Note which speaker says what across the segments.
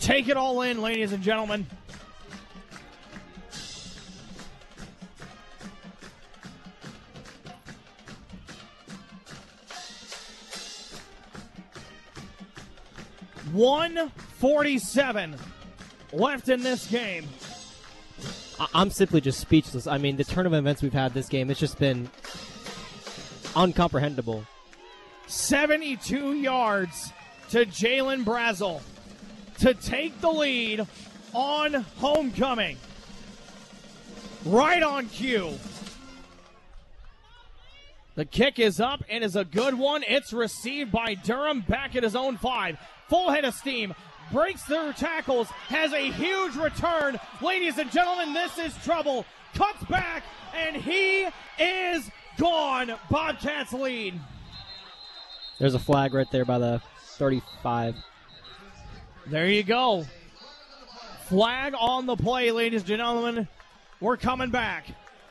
Speaker 1: Take it all in, ladies and gentlemen. .147 left in this game.
Speaker 2: I'm simply just speechless. I mean, the turn of events we've had this game, it's just been uncomprehendable.
Speaker 1: 72 yards to Jalen Brazel to take the lead on homecoming. Right on cue. The kick is up and is a good one. It's received by Durham back at his own 5. Full head of steam. Breaks through tackles. Has a huge return. Ladies and gentlemen, this is trouble. Cuts back, and he is gone. Bobcats lead.
Speaker 2: There's a flag right there by the 35.
Speaker 1: There you go. Flag on the play, ladies and gentlemen. We're coming back.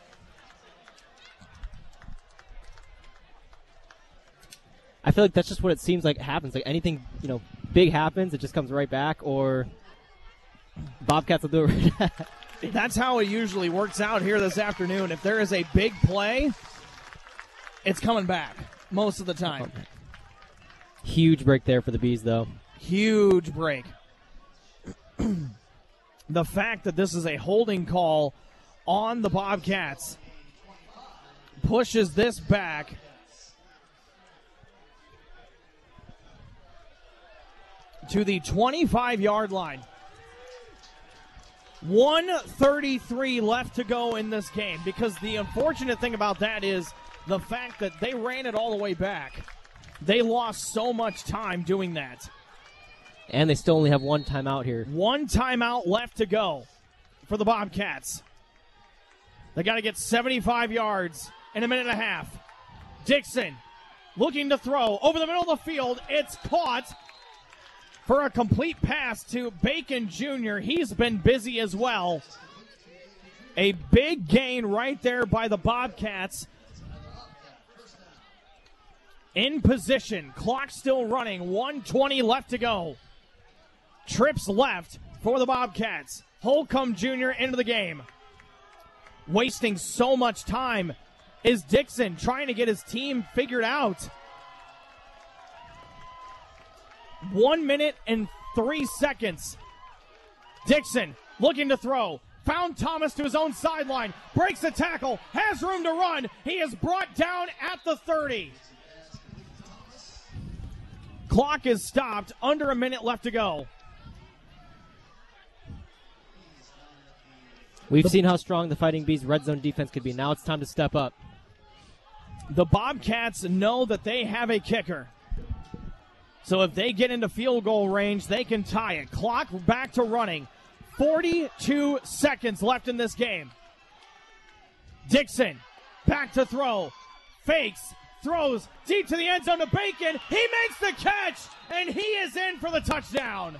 Speaker 2: I feel like that's just what it seems like happens. Like anything, big happens, it just comes right back, or Bobcats will do it right back.
Speaker 1: That's how it usually works out here this afternoon. If there is a big play, it's coming back most of the time.
Speaker 2: Huge break there for the Bees, though.
Speaker 1: Huge break. The fact that this is a holding call on the Bobcats pushes this back to the 25-yard line. 1:33 left to go in this game, because the unfortunate thing about that is the fact that they ran it all the way back. They lost so much time doing that.
Speaker 2: And they still only have one timeout here.
Speaker 1: One timeout left to go for the Bobcats. They got to get 75 yards in a minute and a half. Dixon looking to throw over the middle of the field. It's caught for a complete pass to Bacon Jr. He's been busy as well. A big gain right there by the Bobcats. In position. Clock still running. 1:20 left to go. Trips left for the Bobcats. Holcomb Jr. into the game. Wasting so much time is Dixon trying to get his team figured out. 1 minute and 3 seconds. Dixon looking to throw. Found Thomas to his own sideline. Breaks the tackle. Has room to run. He is brought down at the 30. Clock is stopped. Under a minute left to go.
Speaker 2: We've seen how strong the Fighting Bees' red zone defense could be. Now it's time to step up.
Speaker 1: The Bobcats know that they have a kicker. So if they get into field goal range, they can tie it. Clock back to running. 42 seconds left in this game. Dixon back to throw. Fakes. Throws deep to the end zone to Bacon. He makes the catch, and he is in for the touchdown.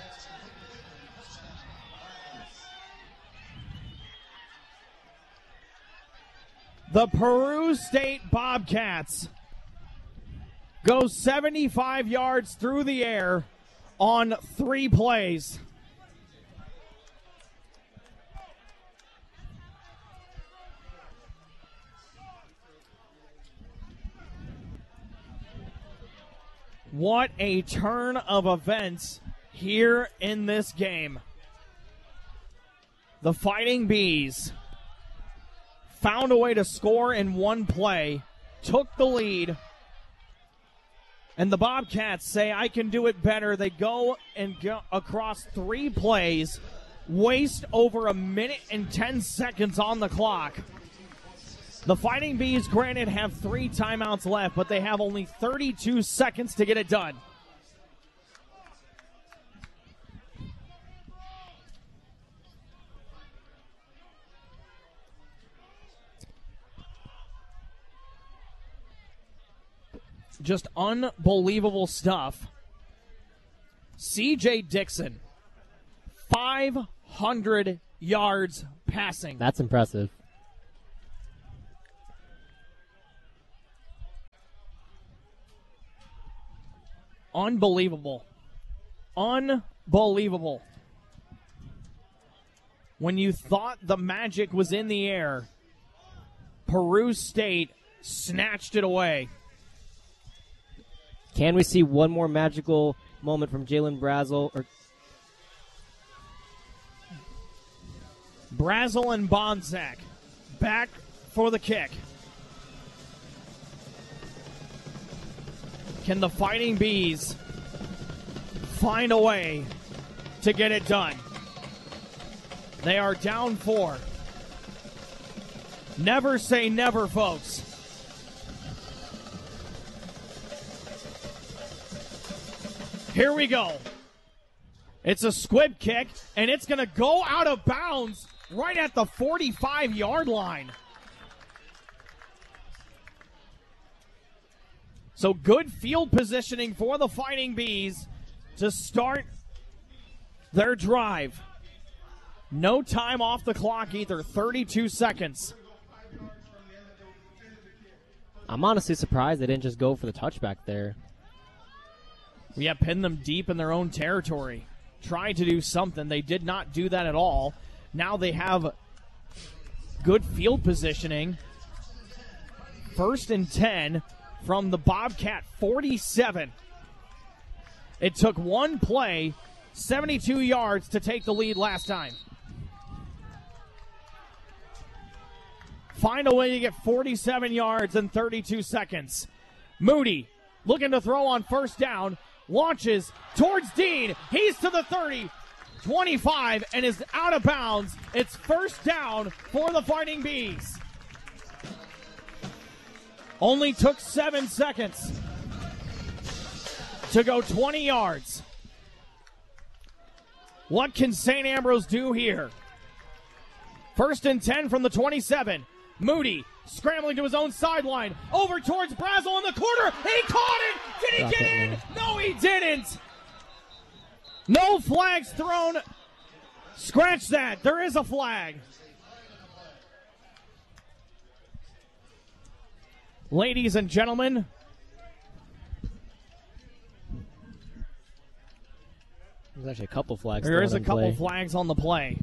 Speaker 1: The Peru State Bobcats go 75 yards through the air on 3 plays. What a turn of events here in this game. The Fighting Bees found a way to score in one play, took the lead, and the Bobcats say, I can do it better. They go and go across 3 plays, waste over 1 minute and 10 seconds on the clock. The Fighting Bees, granted, have 3 timeouts left, but they have only 32 seconds to get it done. Just unbelievable stuff. C.J. Dixon, 500 yards passing.
Speaker 2: That's impressive.
Speaker 1: Unbelievable. Unbelievable. When you thought the magic was in the air, Peru State snatched it away.
Speaker 2: Can we see one more magical moment from Jalen Brazel?
Speaker 1: Brazel and Bonsack back for the kick. Can the Fighting Bees find a way to get it done? They are down 4. Never say never, folks. Here we go. It's a squib kick, and it's going to go out of bounds right at the 45-yard line. So good field positioning for the Fighting Bees to start their drive. No time off the clock either, 32 seconds.
Speaker 2: I'm honestly surprised they didn't just go for the touchback there.
Speaker 1: Yeah, pin them deep in their own territory. Tried to do something. They did not do that at all. Now they have good field positioning. 1st and 10 from the Bobcat 47. It took one play, 72 yards to take the lead last time. Find a way to get 47 yards in 32 seconds. Moody looking to throw on 1st down. Launches towards Dean. He's to the 30, 25, and is out of bounds. It's 1st down for the Fighting Bees. Only took 7 seconds to go 20 yards. What can St. Ambrose do here? 1st and 10 from the 27. Moody scrambling to his own sideline. Over towards Brazel in the corner. He caught it. Did he get in? No, he didn't. No flags thrown. Scratch that. There is a flag. Ladies and gentlemen,
Speaker 2: there's actually a couple flags.
Speaker 1: There is a couple flags on the play.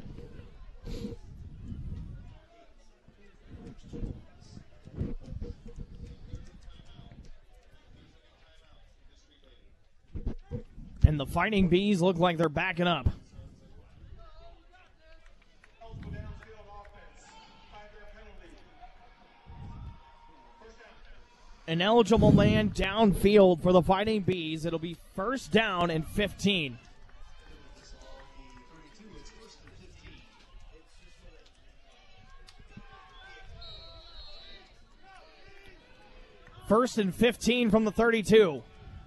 Speaker 1: And the Fighting Bees look like they're backing up. An eligible man downfield for the Fighting Bees. It'll be 1st down and 15. First and 15 from the 32.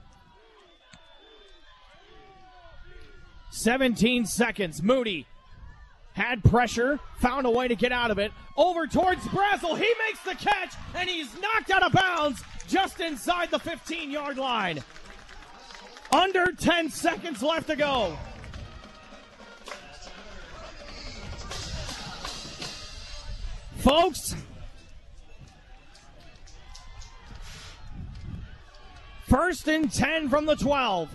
Speaker 1: 17 seconds. Moody had pressure, found a way to get out of it. Over towards Brazel. He makes the catch, and he's knocked out of bounds just inside the 15-yard line. Under 10 seconds left to go. Folks, 1st and 10 from the 12.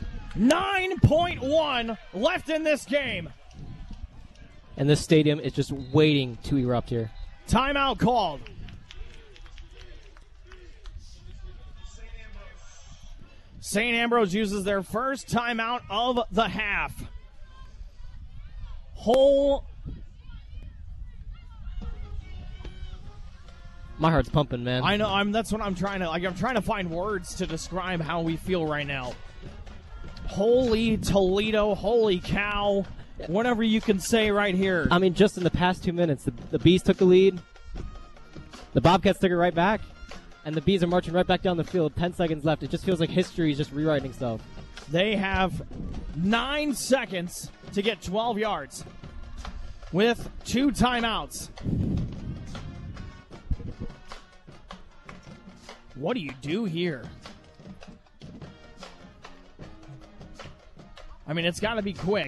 Speaker 1: 9.1 left in this game.
Speaker 2: And this stadium is just waiting to erupt here.
Speaker 1: Timeout called. St. Ambrose uses their first timeout of the half.
Speaker 2: My heart's pumping, man.
Speaker 1: I know. That's what I'm trying to. I'm trying to find words to describe how we feel right now. Holy Toledo! Holy cow! Whatever you can say right here.
Speaker 2: I mean, just in the past 2 minutes, the Bees took the lead. The Bobcats took it right back, and the Bees are marching right back down the field. 10 seconds left. It just feels like history is just rewriting stuff.
Speaker 1: They have 9 seconds to get 12 yards with 2 timeouts. What do you do here? I mean, it's got to be quick.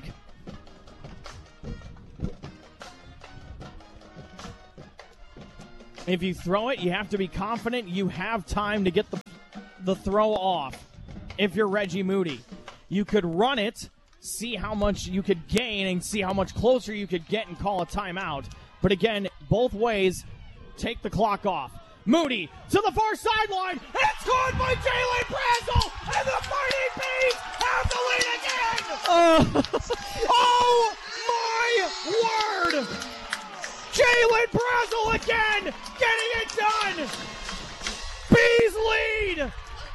Speaker 1: If you throw it, you have to be confident you have time to get the throw off. If you're Reggie Moody, you could run it see how much you could gain and see how much closer you could get and call a timeout. But again, both ways, take the clock off. Moody to the far sideline. It's scored by Jalen Brazel, and the Fighting Bees have the lead again. Oh my word! Jalen Brazel again, getting it done. Bees lead.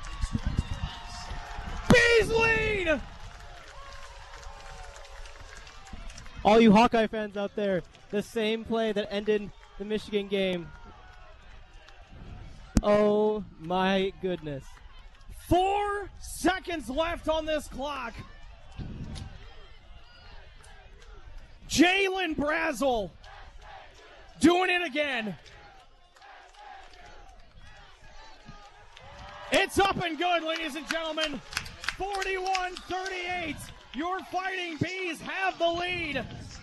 Speaker 1: Bees lead.
Speaker 2: All you Hawkeye fans out there, the same play that ended the Michigan game. Oh my goodness.
Speaker 1: 4 seconds left on this clock. Jalen Brazel doing it again. It's up and good, ladies and gentlemen. 41-38. Your Fighting Bees have the lead.